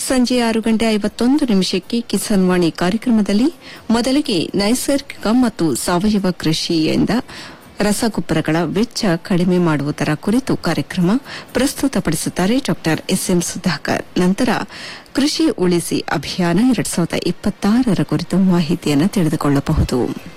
ಸಂಜೆ 6:51 ಕಿಸಾನ್ ವಾಣಿ ಕಾರ್ಯಕ್ರಮದಲ್ಲಿ ಮೊದಲಿಗೆ ನೈಸರ್ಗಿಕ ಮತ್ತು ಸಾವಯವ ಕೃಷಿಯಿಂದ ರಸಗೊಬ್ಬರಗಳ ವೆಚ್ಚ ಕಡಿಮೆ ಮಾಡುವುದರ ಕುರಿತು ಕಾರ್ಯಕ್ರಮ ಪ್ರಸ್ತುತಪಡಿಸುತ್ತಾರೆ ಡಾ ಎಸ್ಎಂ ಸುಧಾಕರ್. ನಂತರ ಕೃಷಿ ಉಳಿಸಿ ಅಭಿಯಾನ 2026 ಕುರಿತು ಮಾಹಿತಿಯನ್ನು ತಿಳಿದುಕೊಳ್ಳಬಹುದು.